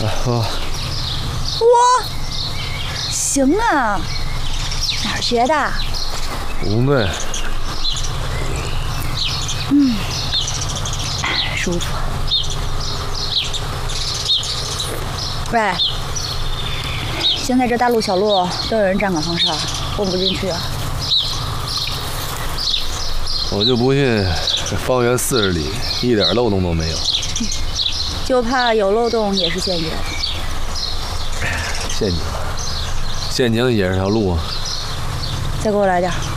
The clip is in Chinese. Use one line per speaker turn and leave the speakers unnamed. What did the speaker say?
喝。
我行啊，哪儿学的？
红队。
舒服。喂，现在这大路小路都有人站岗放哨，混不进去啊。
我就不信这方圆40里一点漏洞都没有。
就怕有漏洞也是陷阱。
陷阱也是条路啊。
再给我来点。